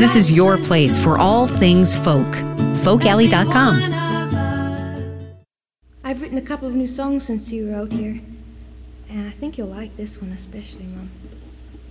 This is your place for all things folk. Folkalley.com. I've written a couple of new songs since you were out here, and I think you'll like this one especially, Mum.